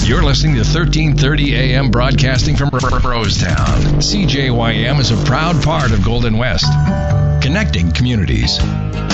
You're listening to 1330 AM broadcasting from Rosestown. CJYM is a proud part of Golden West, connecting communities.